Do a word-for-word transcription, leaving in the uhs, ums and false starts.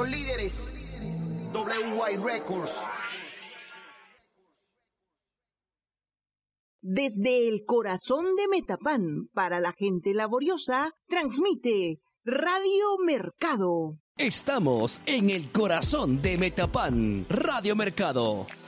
Los líderes, W Y Records. Desde el corazón de Metapan, para la gente laboriosa, transmite Radio Mercado. Estamos en el corazón de Metapan, Radio Mercado.